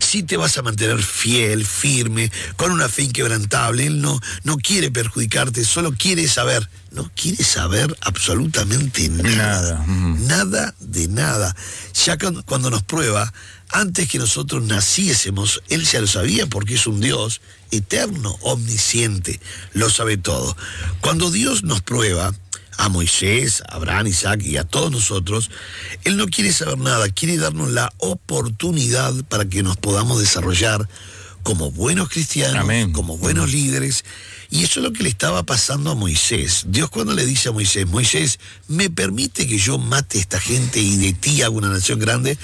si te vas a mantener fiel, firme, con una fe inquebrantable. Él no quiere perjudicarte, solo quiere saber. No quiere saber absolutamente nada. Nada de nada. Ya cuando nos prueba, antes que nosotros naciésemos, Él ya lo sabía porque es un Dios eterno, omnisciente, lo sabe todo. Cuando Dios nos prueba, a Moisés, a Abraham, Isaac y a todos nosotros, Él no quiere saber nada, quiere darnos la oportunidad para que nos podamos desarrollar como buenos cristianos, amén, como buenos líderes. Y eso es lo que le estaba pasando a Moisés. Dios cuando le dice a Moisés, Moisés, ¿me permite que yo mate a esta gente y de ti haga una nación grande?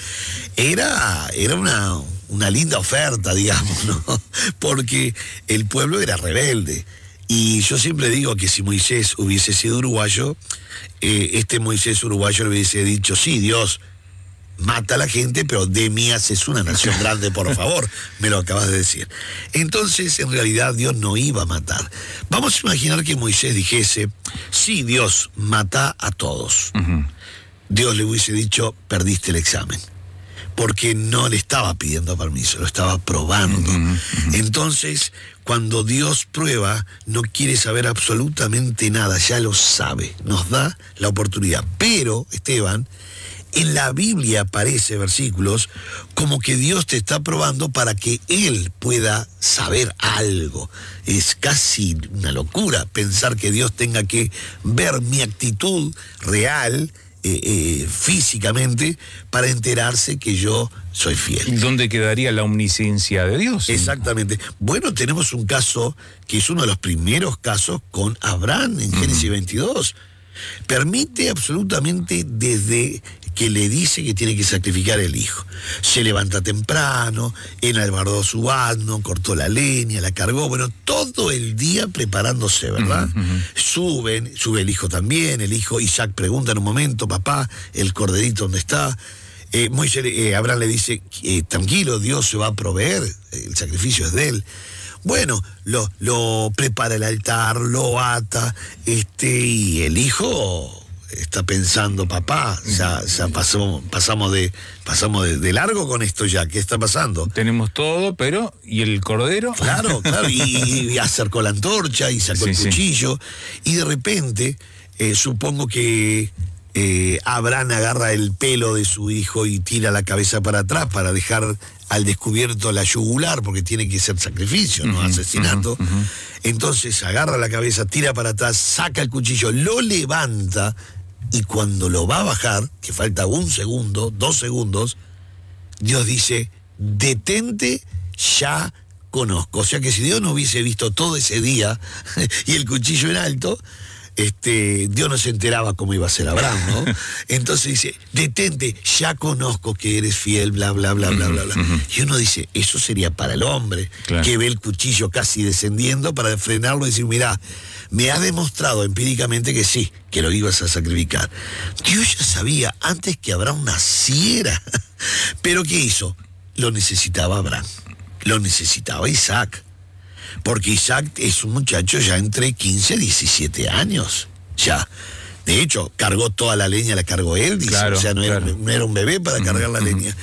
Era una linda oferta, digamos, ¿no? Porque el pueblo era rebelde. Y yo siempre digo que si Moisés hubiese sido uruguayo, este Moisés uruguayo le hubiese dicho, sí, Dios, mata a la gente, pero de mí haces una nación grande, por favor, me lo acabas de decir. Entonces, en realidad, Dios no iba a matar. Vamos a imaginar que Moisés dijese, sí, Dios, mata a todos. Dios le hubiese dicho, perdiste el examen. Porque no le estaba pidiendo permiso, lo estaba probando. Entonces, cuando Dios prueba, no quiere saber absolutamente nada, ya lo sabe, nos da la oportunidad. Pero, Esteban, en la Biblia aparece versículos como que Dios te está probando para que Él pueda saber algo. Es casi una locura pensar que Dios tenga que ver mi actitud real, físicamente, para enterarse que yo soy fiel. ¿Dónde quedaría la omnisciencia de Dios? Exactamente. Bueno, tenemos un caso que es uno de los primeros casos con Abraham en Génesis 22. Permite absolutamente desde que le dice que tiene que sacrificar el hijo. Se levanta temprano, enalbardó su asno, cortó la leña, la cargó, bueno, todo el día preparándose, ¿verdad? Sube el hijo también, el hijo Isaac pregunta en un momento, papá, el corderito, ¿dónde está? Abraham le dice, tranquilo, Dios se va a proveer, el sacrificio es de él. Bueno, lo prepara el altar, lo ata, y el hijo está pensando, papá, ya pasamos de largo con esto ya, ¿qué está pasando? Tenemos todo, pero, ¿y el cordero? Claro, y acercó la antorcha y sacó el cuchillo, y de repente, supongo que Abraham agarra el pelo de su hijo y tira la cabeza para atrás para dejar al descubierto la yugular, porque tiene que ser sacrificio, no asesinato. Entonces agarra la cabeza, tira para atrás, saca el cuchillo, lo levanta, y cuando lo va a bajar, que falta 1 segundo, 2 segundos, Dios dice, detente, ya conozco. O sea que si Dios no hubiese visto todo ese día y el cuchillo en alto, Dios no se enteraba cómo iba a ser Abraham, ¿no? Entonces dice, detente, ya conozco que eres fiel, bla, bla, bla, bla, bla, bla. Y uno dice, eso sería para el hombre, que ve el cuchillo casi descendiendo para frenarlo y decir, mirá, me has demostrado empíricamente que sí, que lo ibas a sacrificar. Dios ya sabía antes que Abraham naciera. Pero ¿qué hizo? Lo necesitaba Abraham, lo necesitaba Isaac. Porque Isaac es un muchacho ya entre 15 y 17 años, ya. De hecho, cargó toda la leña, la cargó él, dice, o sea, no era un bebé para cargar la leña.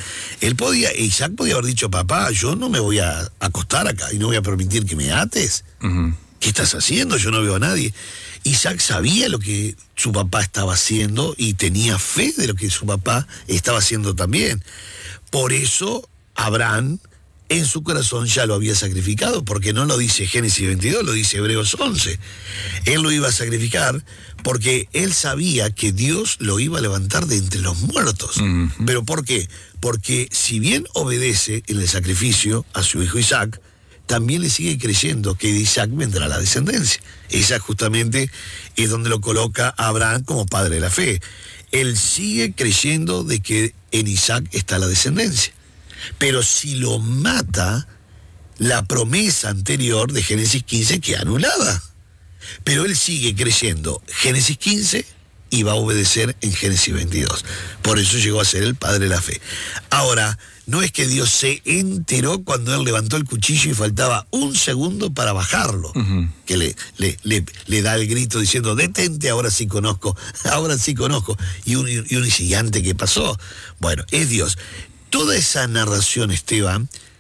Isaac podía haber dicho, papá, yo no me voy a acostar acá y no voy a permitir que me ates. ¿Qué estás haciendo? Yo no veo a nadie. Isaac sabía lo que su papá estaba haciendo y tenía fe de lo que su papá estaba haciendo también. Por eso, Abraham, en su corazón ya lo había sacrificado, porque no lo dice Génesis 22, lo dice Hebreos 11. Él lo iba a sacrificar porque él sabía que Dios lo iba a levantar de entre los muertos. ¿Pero por qué? Porque si bien obedece en el sacrificio a su hijo Isaac, también le sigue creyendo que de Isaac vendrá la descendencia. Esa justamente es donde lo coloca a Abraham como padre de la fe. Él sigue creyendo de que en Isaac está la descendencia. Pero si lo mata, la promesa anterior de Génesis 15 queda anulada. Pero él sigue creyendo Génesis 15 y va a obedecer en Génesis 22. Por eso llegó a ser el padre de la fe. Ahora, no es que Dios se enteró cuando él levantó el cuchillo y faltaba 1 segundo para bajarlo, que le da el grito diciendo, detente, ahora sí conozco. Y uno dice, ¿y antes qué pasó? Bueno, es Dios. Toda esa narración, Esteban,